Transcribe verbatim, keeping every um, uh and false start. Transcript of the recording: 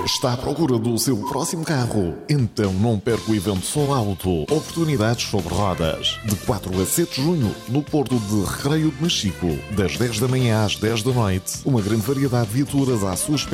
Está à procura do seu próximo carro? Então não perca o evento Sou Auto. Oportunidades sobre rodas. De quatro a sete de junho, no Porto de Recreio de Machico. Das dez da manhã às dez da noite. Uma grande variedade de viaturas à sua espera.